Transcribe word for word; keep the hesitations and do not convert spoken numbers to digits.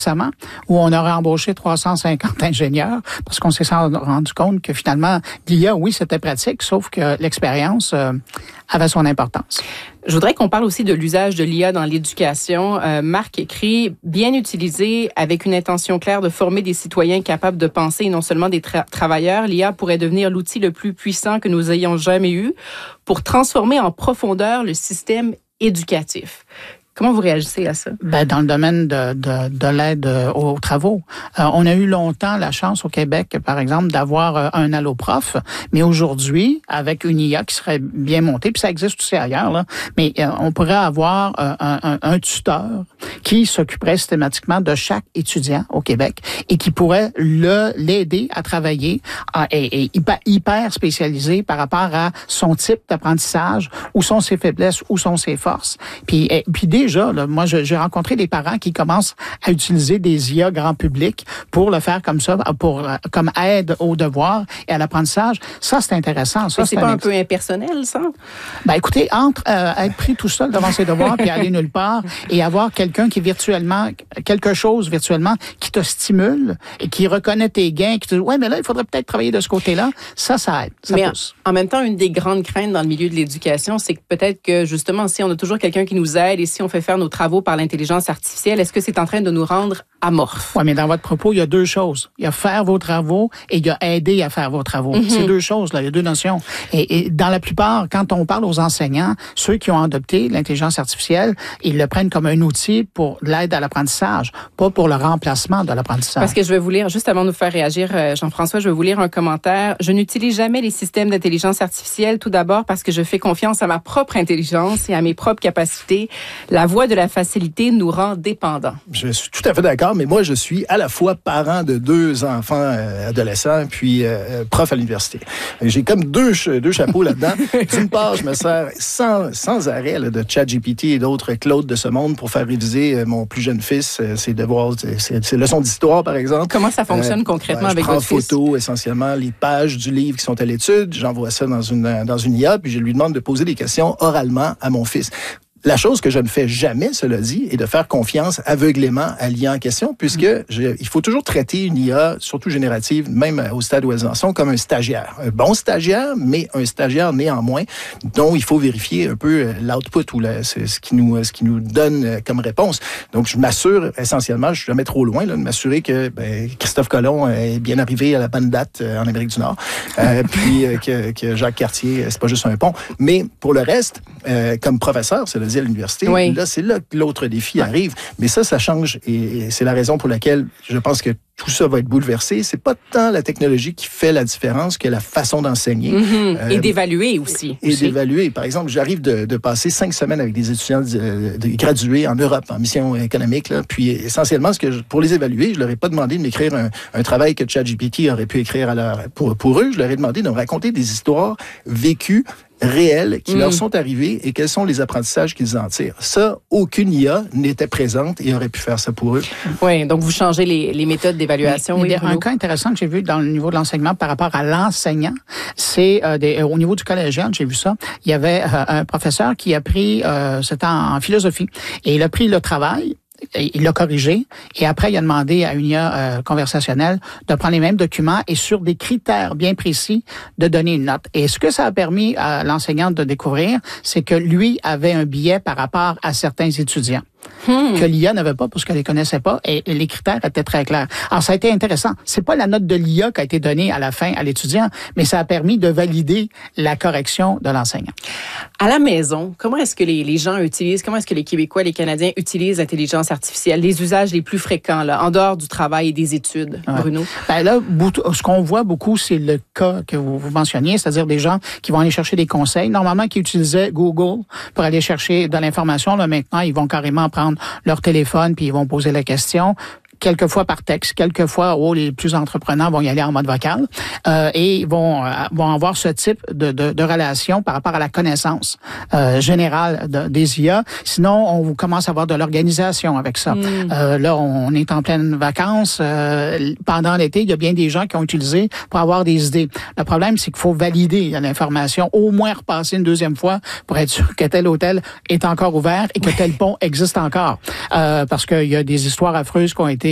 récemment, où on aurait embauché trois cent cinquante ingénieurs parce qu'on s'est rendu compte que finalement, l'I A, oui, c'était pratique, sauf que l'expérience euh, avait son importance. Je voudrais qu'on parle aussi de l'usage de l'I A dans l'éducation. Euh, Marc écrit, bien utilisé avec une intention claire de former des citoyens capables de penser et non seulement des tra- travailleurs, l'I A pourrait devenir l'outil le plus puissant que nous ayons jamais eu pour transformer en profondeur le système éducatif. Comment vous réagissez à ça? Ben, dans le domaine de, de, de l'aide aux travaux. Euh, on a eu longtemps la chance au Québec, par exemple, d'avoir euh, un alloprof, mais aujourd'hui, avec une I A qui serait bien montée, puis ça existe aussi ailleurs, là, mais euh, on pourrait avoir euh, un, un, un tuteur qui s'occuperait systématiquement de chaque étudiant au Québec et qui pourrait le l'aider à travailler euh, et, et hyper, hyper spécialisé par rapport à son type d'apprentissage, où sont ses faiblesses, où sont ses forces. Puis, et, puis déjà, là, moi, je, j'ai rencontré des parents qui commencent à utiliser des I A grand public pour le faire comme ça, pour comme aide au devoir et à l'apprentissage. Ça, c'est intéressant. Ça, Mais c'est, c'est pas un, un peu impersonnel, ça? Ben, écoutez, entre euh, être pris tout seul devant ses devoirs puis aller nulle part et avoir quelqu'un qui virtuellement, quelque chose virtuellement qui te stimule et qui reconnaît tes gains, qui te dit, ouais, mais là, il faudrait peut-être travailler de ce côté-là. Ça, ça aide. Ça mais pousse. En, en même temps, une des grandes craintes dans le milieu de l'éducation, c'est que peut-être que, justement, si on a toujours quelqu'un qui nous aide et si on fait faire nos travaux par l'intelligence artificielle, est-ce que c'est en train de nous rendre amorphes? Oui, mais dans votre propos, il y a deux choses. Il y a faire vos travaux et il y a aider à faire vos travaux. Mm-hmm. C'est deux choses, là. Il y a deux notions. Et, et dans la plupart, quand on parle aux enseignants, ceux qui ont adopté l'intelligence artificielle, ils le prennent comme un outil pour l'aide à l'apprentissage, pas pour le remplacement de l'apprentissage. Parce que je vais vous lire, juste avant de nous faire réagir, Jean-François, je vais vous lire un commentaire. Je n'utilise jamais les systèmes d'intelligence artificielle, tout d'abord parce que je fais confiance à ma propre intelligence et à mes propres capacités. La voie de la facilité nous rend dépendants. Je suis tout à fait d'accord, mais moi, je suis à la fois parent de deux enfants euh, adolescents, puis euh, prof à l'université. J'ai comme deux, deux chapeaux là-dedans. D'une part, je me sers sans, sans arrêt là, de ChatGPT et d'autres Claude de ce monde pour faire réviser euh, mon plus jeune fils euh, ses devoirs, ses, ses leçons d'histoire, par exemple. Comment ça fonctionne euh, concrètement ben, avec votre fils? Je prends en photo, essentiellement, les pages du livre qui sont à l'étude. J'envoie ça dans une, dans une I A, puis je lui demande de poser des questions oralement à mon fils. La chose que je ne fais jamais, cela dit, est de faire confiance aveuglément à l'I A en question, puisque je, il faut toujours traiter une I A, surtout générative, même au stade où elles en sont, comme un stagiaire. Un bon stagiaire, mais un stagiaire néanmoins, dont il faut vérifier un peu l'output ou le, ce, ce, qui nous, ce qui nous donne comme réponse. Donc, je m'assure essentiellement, je ne suis jamais trop loin, là, de m'assurer que ben, Christophe Colomb est bien arrivé à la bonne date en Amérique du Nord, euh, puis euh, que, que Jacques Cartier, c'est pas juste un pont. Mais pour le reste, euh, comme professeur, c'est le à l'université. Oui. Là, c'est là que l'autre défi ouais. arrive. Mais ça, ça change et c'est la raison pour laquelle je pense que tout ça va être bouleversé. C'est pas tant la technologie qui fait la différence que la façon d'enseigner. Mm-hmm. Euh, et d'évaluer aussi. Et aussi. d'évaluer. Par exemple, j'arrive de, de passer cinq semaines avec des étudiants de, de gradués en Europe, en mission économique. Là. Puis essentiellement, ce que je, pour les évaluer, je leur ai pas demandé de m'écrire un, un travail que ChatGPT aurait pu écrire à leur, pour, pour eux. Je leur ai demandé de me raconter des histoires vécues réels qui mmh. leur sont arrivés et quels sont les apprentissages qu'ils en tirent. Ça, aucune I A n'était présente et aurait pu faire ça pour eux. Oui, donc vous changez les, les méthodes d'évaluation. Mais, oui, un cas intéressant que j'ai vu dans le niveau de l'enseignement par rapport à l'enseignant, c'est euh, des, au niveau du collégien, j'ai vu ça, il y avait euh, un professeur qui a pris, euh, c'était en, en philosophie, et il a pris le travail, il l'a corrigé et après, il a demandé à une I A euh, conversationnelle de prendre les mêmes documents et sur des critères bien précis de donner une note. Et ce que ça a permis à l'enseignante de découvrir, c'est que lui avait un biais par rapport à certains étudiants. Hmm. Que l'I A n'avait pas parce qu'elle les connaissait pas et les critères étaient très clairs. Alors, ça a été intéressant. C'est pas la note de l'I A qui a été donnée à la fin à l'étudiant, mais ça a permis de valider la correction de l'enseignant. À la maison, comment est-ce que les, les gens utilisent, comment est-ce que les Québécois, les Canadiens utilisent l'intelligence artificielle, les usages les plus fréquents, là, en dehors du travail et des études, ouais. Bruno? Ben là, ce qu'on voit beaucoup, c'est le cas que vous, vous mentionniez, c'est-à-dire des gens qui vont aller chercher des conseils. Normalement, qui utilisaient Google pour aller chercher de l'information, là, maintenant, ils vont carrément prendre leur téléphone puis ils vont poser la question. Quelquefois par texte, quelquefois, oh, les plus entrepreneurs vont y aller en mode vocal euh, et vont euh, vont avoir ce type de, de, de relation par rapport à la connaissance euh, générale de, des I A. Sinon, on commence à avoir de l'organisation avec ça. Mm. Euh, là, on est en pleine vacances. Euh, pendant l'été, il y a bien des gens qui ont utilisé pour avoir des idées. Le problème, c'est qu'il faut valider l'information, au moins repasser une deuxième fois pour être sûr que tel hôtel est encore ouvert et que tel pont existe encore. Euh, parce qu'il y a des histoires affreuses qui ont été